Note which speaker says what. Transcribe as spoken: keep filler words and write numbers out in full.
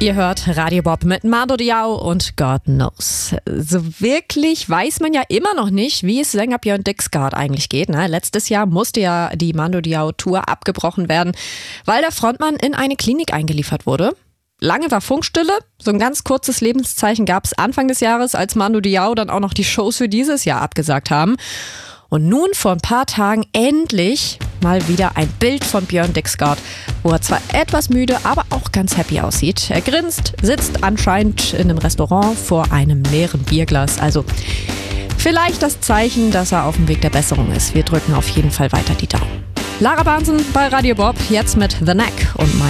Speaker 1: Ihr hört Radio Bob mit Mando Diao und God Knows. So wirklich weiß man ja immer noch nicht, wie es Sänger Björn Dixgard eigentlich geht. Ne? Letztes Jahr musste ja die Mando Diao Tour abgebrochen werden, weil der Frontmann in eine Klinik eingeliefert wurde. Lange war Funkstille. So ein ganz kurzes Lebenszeichen gab es Anfang des Jahres, als Mando Diao dann auch noch die Shows für dieses Jahr abgesagt haben. Und nun vor ein paar Tagen endlich mal wieder ein Bild von Björn Dixgard, wo er zwar etwas müde, aber auch ganz happy aussieht. Er grinst, sitzt anscheinend in einem Restaurant vor einem leeren Bierglas. Also vielleicht das Zeichen, dass er auf dem Weg der Besserung ist. Wir drücken auf jeden Fall weiter die Daumen. Lara Barnsen bei Radio Bob, jetzt mit The Knack und My